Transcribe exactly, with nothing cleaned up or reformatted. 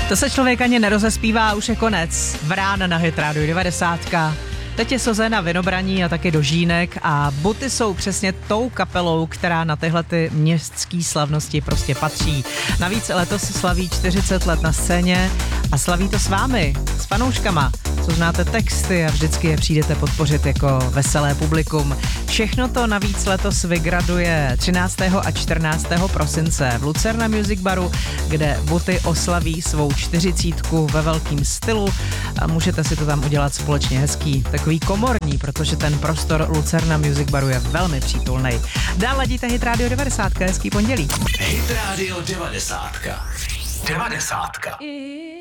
To se člověk ani nerozespívá, už je konec. Vrán na Hit Radio devadesát. Teď je Soze na Vinobraní a taky do Žínek a Buty jsou přesně tou kapelou, která na tyhle ty městský slavnosti prostě patří. Navíc letos slaví čtyřicet let na scéně a slaví to s vámi, s fanouškama, co znáte texty a vždycky je přijdete podpořit jako veselé publikum. Všechno to navíc letos vygraduje třináctého a čtrnáctého prosince v Lucerna Music Baru, kde Buty oslaví svou čtyřicítku ve velkým stylu a můžete si to tam udělat společně hezký, takový komorní, protože ten prostor Lucerna Music Baru je velmi přítulnej. Dál ladíte Hit Radio devadesát, hezký pondělí. Hit Radio devadesát. Devadesátka.